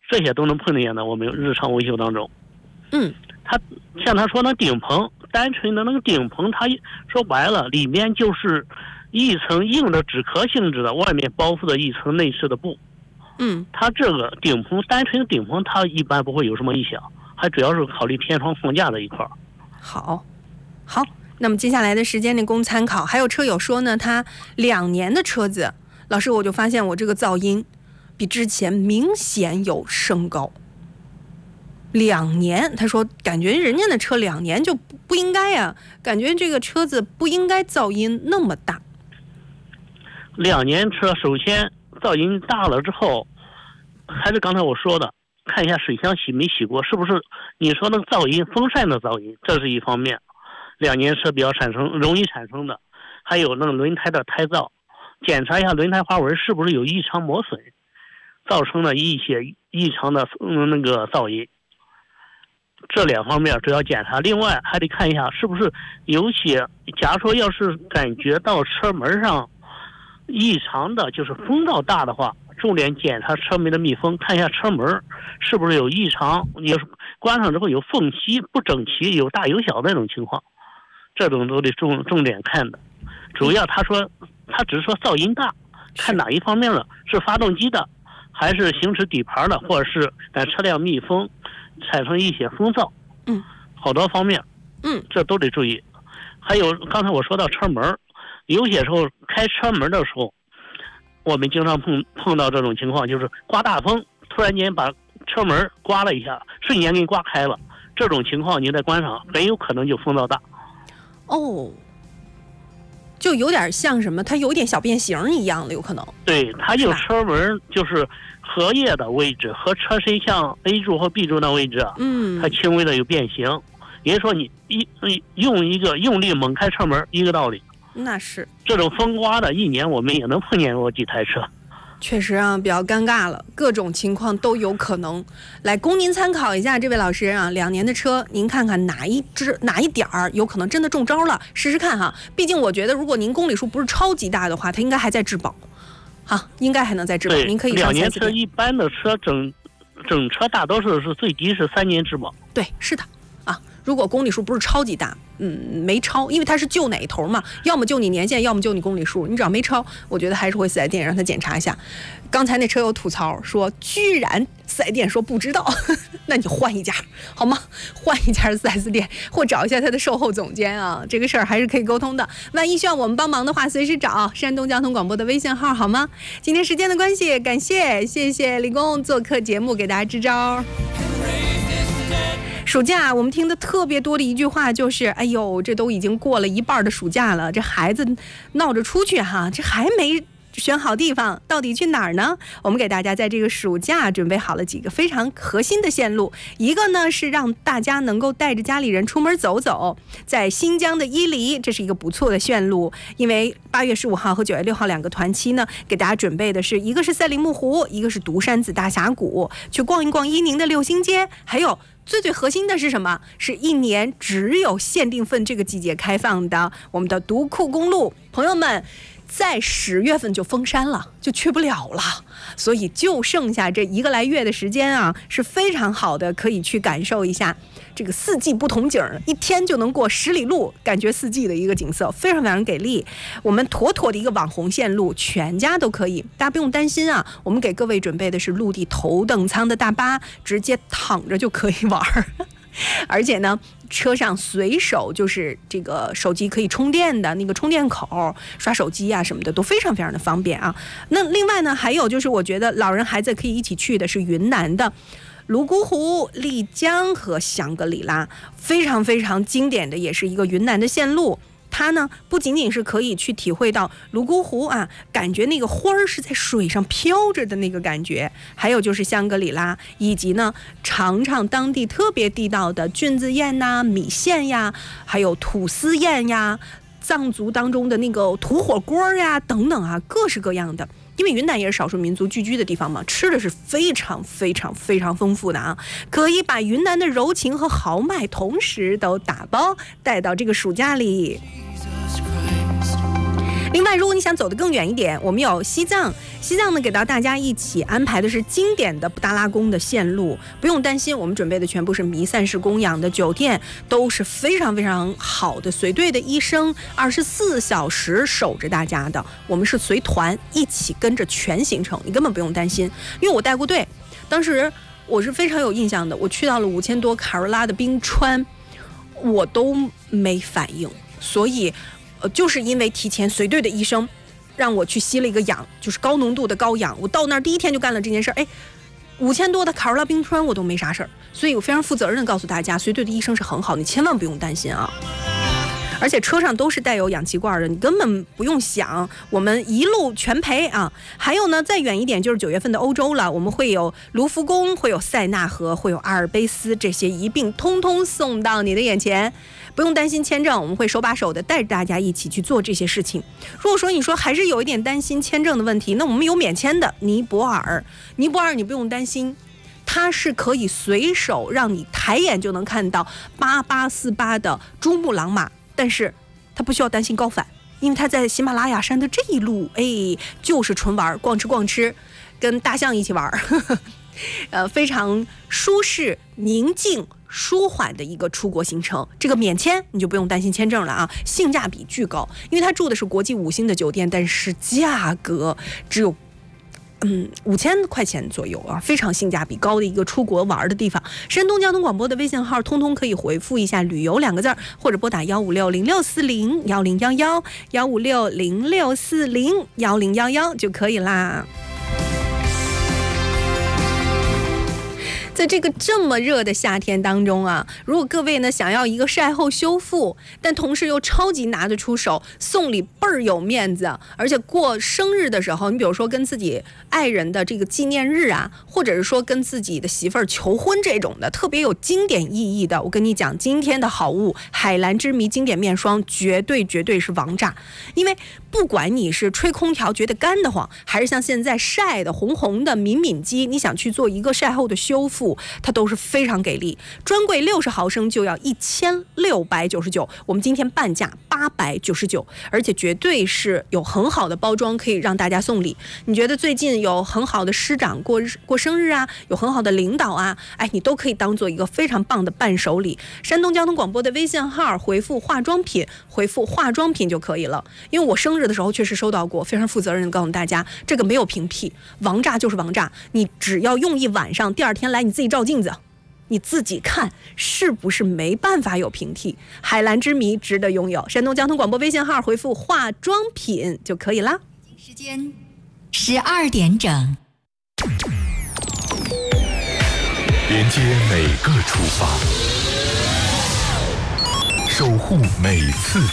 这些都能碰见的。我们日常维修当中，他像他说那顶棚，单纯的那个顶棚，他说白了，里面就是一层硬的纸壳性质的，外面包覆的一层内饰的布。它这个顶棚，单纯的顶棚，它一般不会有什么异响，还主要是考虑天窗框架的一块。 好，那么接下来的时间呢供参考。还有车友说呢，他2年的车子，老师我就发现我这个噪音比之前明显有升高。2年，他说感觉人家的车2年就不应该呀，感觉这个车子不应该噪音那么大。 2年车首先噪音大了之后，还是刚才我说的，看一下水箱洗没洗过，是不是你说那个噪音，风扇的噪音，这是一方面。2年车比较容易产生的，还有那个轮胎的胎噪，检查一下轮胎花纹是不是有异常磨损，造成了一些异常的那个噪音。这2方面主要检查，另外还得看一下是不是有些，假如说要是感觉到车门上异常的，就是风噪大的话，重点检查车门的密封，看一下车门是不是有异常，也是关上之后有缝隙不整齐，有大有小的那种情况，这种都得重点看的。主要他只是说噪音大，看哪一方面了，是发动机的，还是行驶底盘的，或者是车辆密封产生一些风噪，好多方面，这都得注意。还有刚才我说到车门，有些时候开车门的时候，我们经常碰到这种情况，就是刮大风，突然间把车门刮了一下，瞬间给你刮开了，这种情况你在观赏很有可能就风噪大。 就有点像什么，它有点小变形一样的，有可能。对， 它有车门就是荷叶的位置和车身像 A 柱和 B 柱的位置，它轻微的有变形。也就是说你用力猛开车门一个道理。 那是这种风刮的1年我们也能碰见过几台车。 确实啊，比较尴尬了，各种情况都有可能。来供您参考一下，这位老师啊，2年的车，您看看哪一点儿有可能真的中招了，试试看哈。毕竟我觉得，如果您公里数不是超级大的话，它应该还在质保，应该还能再质保。您可以上4S店。2年车一般的车整车大多数是最低是3年质保。 对，是的啊。如果公里数不是超级大，没超，因为它是就哪一头嘛，要么就你年限，要么就你公里数，你只要没超，我觉得还是回4S店让他检查一下。刚才那车友吐槽说，居然4S店说不知道，那你换一家好吗？换一家4S店，或找一下他的售后总监啊，这个事儿还是可以沟通的。万一需要我们帮忙的话，随时找山东交通广播的微信号好吗？今天时间的关系，感谢李工做客节目，给大家支招。暑假我们听的特别多的一句话就是，哎呦，这都已经过了一半的暑假了，这孩子闹着出去哈，这还没选好地方，到底去哪儿呢？我们给大家在这个暑假准备好了几个非常核心的线路。一个呢是让大家能够带着家里人出门走走，在新疆的伊犁，这是一个不错的线路，因为8月15号和9月6号2个团期呢，给大家准备的是一个是赛里木湖，一个是独山子大峡谷，去逛一逛伊宁的六星街，还有最核心的是什么？是1年只有限定份这个季节开放的我们的独库公路。朋友们，在10月份就封山了，就去不了了，所以就剩下这1个来月的时间啊，是非常好的，可以去感受一下这个4季不同景，1天就能过10里路，感觉4季的一个景色，非常非常给力。我们妥妥的一个网红线路，全家都可以，大家不用担心啊。我们给各位准备的是陆地头等舱的大巴，直接躺着就可以玩而且呢，车上随手就是这个手机可以充电的那个充电口，刷手机啊什么的都非常非常的方便啊。那另外呢，还有就是我觉得老人孩子可以一起去的是云南的泸沽湖、丽江和香格里拉，非常非常经典的，也是一个云南的线路。它呢不仅仅是可以去体会到泸沽湖啊，感觉那个花儿是在水上飘着的那个感觉，还有就是香格里拉，以及呢尝尝当地特别地道的菌子宴呐、米线呀，还有土司宴呀，藏族当中的那个土火锅呀等等啊，各式各样的。因为云南也是少数民族聚居的地方嘛，吃的是非常非常非常丰富的啊，可以把云南的柔情和豪迈同时都打包带到这个暑假里。 另外，如果你想走得更远一点，我们有西藏呢给到大家一起安排的是经典的布达拉宫的线路，不用担心，我们准备的全部是弥散式供养的酒店，都是非常非常好的，随队的医生24小时守着大家的，我们是随团一起跟着全行程，你根本不用担心，因为我带过队，当时我是非常有印象的，我去到了5000多卡罗拉的冰川，我都没反应，所以就是因为提前随队的医生让我去吸了一个氧，就是高浓度的高氧，我到那儿第一天就干了这件事儿，5000多的卡罗拉冰川我都没啥事儿，所以我非常负责任的告诉大家，随队的医生是很好，你千万不用担心啊。而且车上都是带有氧气罐的，你根本不用想，我们一路全陪啊。还有呢，再远一点就是9月份的欧洲了，我们会有卢浮宫，会有塞纳河，会有阿尔卑斯，这些一并通通送到你的眼前，不用担心签证，我们会手把手的带着大家一起去做这些事情。如果说你说还是有一点担心签证的问题，那我们有免签的尼泊尔你不用担心，它是可以随手让你抬眼就能看到8848的珠穆朗玛，但是它不需要担心高反，因为它在喜马拉雅山的这一路，就是纯玩，逛吃，跟大象一起玩，非常舒适、宁静、舒缓的一个出国行程。这个免签你就不用担心签证了啊，性价比巨高，因为它住的是国际5星的酒店，但是价格只有5000块钱左右啊，非常性价比高的一个出国玩的地方。山东交通广播的微信号通通可以回复一下旅游2个字，或者拨打15606401011，15606401011就可以啦。在这个这么热的夏天当中啊，如果各位呢想要一个晒后修复，但同时又超级拿得出手，送礼倍儿有面子，而且过生日的时候，你比如说跟自己爱人的这个纪念日啊，或者是说跟自己的媳妇儿求婚这种的特别有经典意义的，我跟你讲，今天的好物海蓝之谜经典面霜绝对是王炸。因为不管你是吹空调觉得干得慌，还是像现在晒的红红的敏肌，你想去做一个晒后的修复，它都是非常给力。专柜60毫升就要1699，我们今天半价899，而且绝对是有很好的包装可以让大家送礼。你觉得最近有很好的师长过生日啊，有很好的领导啊，你都可以当做一个非常棒的伴手礼。山东交通广播的微信号回复化妆品就可以了。因为我生日的时候确实收到过，非常负责任的告诉大家，这个没有平替，王炸就是王炸，你只要用一晚上，第二天来你自己照镜子，你自己看是不是没办法有平替。海蓝之谜值得拥有，山东交通广播微信号回复化妆品就可以啦。 时间12点整， 连接每个出发，守护每次